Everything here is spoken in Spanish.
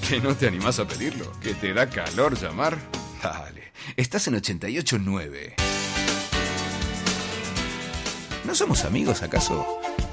¿Que no te animás a pedirlo? ¿Que te da calor llamar? Dale, estás en 88.9. ¿No somos amigos, acaso?